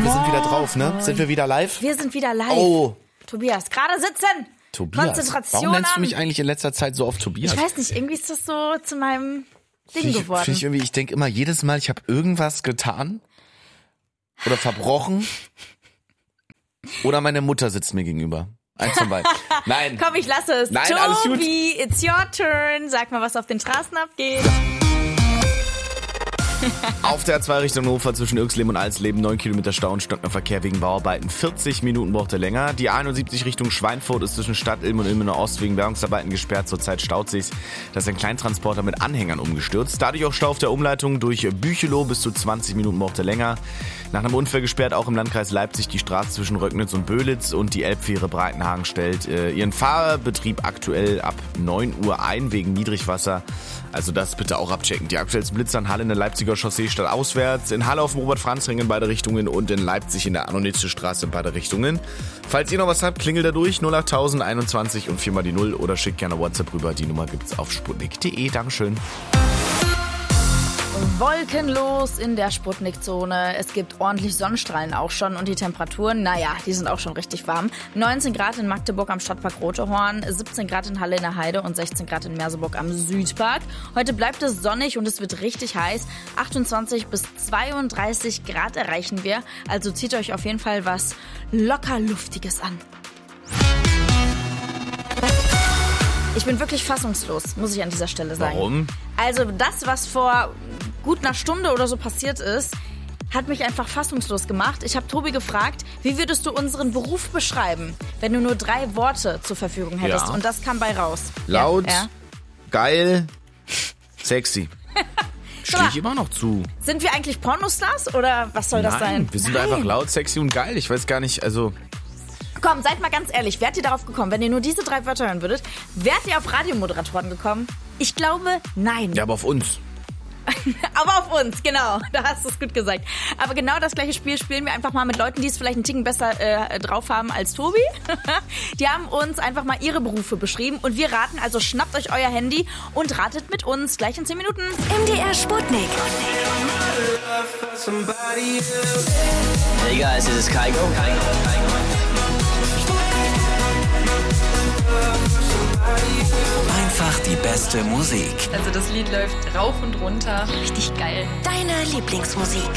wir sind wieder drauf, ne? Sind wir wieder live? Wir sind wieder live. Oh. Tobias, gerade sitzen. Tobias. Konzentration. Warum nennst du mich eigentlich in letzter Zeit so oft Tobias? Ich weiß nicht, irgendwie ist das so zu meinem Ding geworden. Ich denke immer jedes Mal, ich habe irgendwas getan oder verbrochen oder meine Mutter sitzt mir gegenüber. Eins von beiden. Nein. Komm, ich lasse es. Nein, alles gut. Tobi, it's your turn. Sag mal, was auf den Straßen abgeht. Auf der A2 Richtung Hannover zwischen Irxleben und Alsleben 9 Kilometer Stau und stockender Verkehr wegen Bauarbeiten. 40 Minuten braucht er länger. Die A71 Richtung Schweinfurt ist zwischen Stadt Ilm und Ilmener Ost wegen Bergungsarbeiten gesperrt. Zurzeit staut sich's. Da ist ein Kleintransporter mit Anhängern umgestürzt. Dadurch auch Stau auf der Umleitung durch Büchelow. Bis zu 20 Minuten braucht er länger. Nach einem Unfall gesperrt auch im Landkreis Leipzig die Straße zwischen Röcknitz und Böhlitz. Und die Elbfähre Breitenhagen stellt ihren Fahrbetrieb aktuell ab 9 Uhr ein wegen Niedrigwasser. Also das bitte auch abchecken. Die aktuellsten Blitzer in Halle in der Leipziger Chaussee statt auswärts, in Halle auf dem Robert-Franz-Ring in beide Richtungen und in Leipzig in der Annonitze-Straße in beide Richtungen. Falls ihr noch was habt, klingelt da durch 08000 21 und 4 mal die 0 oder schickt gerne WhatsApp rüber. Die Nummer gibt's auf sputnik.de. Dankeschön. Wolkenlos in der Sputnik-Zone. Es gibt ordentlich Sonnenstrahlen auch schon und die Temperaturen, naja, die sind auch schon richtig warm. 19 Grad in Magdeburg am Stadtpark Rotehorn, 17 Grad in Halle in der Heide und 16 Grad in Merseburg am Südpark. Heute bleibt es sonnig und es wird richtig heiß. 28 bis 32 Grad erreichen wir. Also zieht euch auf jeden Fall was locker Luftiges an. Ich bin wirklich fassungslos, muss ich an dieser Stelle sagen. Warum? Also das, was vor gut einer Stunde oder so passiert ist, hat mich einfach fassungslos gemacht. Ich habe Tobi gefragt, wie würdest du unseren Beruf beschreiben, wenn du nur 3 Worte zur Verfügung hättest? Ja. Und das kam bei raus. Laut, Ja. geil, sexy. Stehe ich immer noch zu. Sind wir eigentlich Pornostars oder was soll das sein? Wir sind Nein. einfach laut, sexy und geil. Ich weiß gar nicht, also... Komm, seid mal ganz ehrlich, wärt ihr darauf gekommen, wenn ihr nur diese 3 Wörter hören würdet? Wärt ihr auf Radiomoderatoren gekommen? Ich glaube, nein. Ja, aber auf uns. Aber auf uns, genau. Da hast du es gut gesagt. Aber genau das gleiche Spiel spielen wir einfach mal mit Leuten, die es vielleicht einen Ticken besser drauf haben als Tobi. Die haben uns einfach mal ihre Berufe beschrieben und wir raten. Also schnappt euch euer Handy und ratet mit uns. Gleich in 10 Minuten. MDR Sputnik. Hey guys, this is Kygo. Einfach die beste Musik. Also das Lied läuft rauf und runter. Richtig geil. Deine Lieblingsmusik.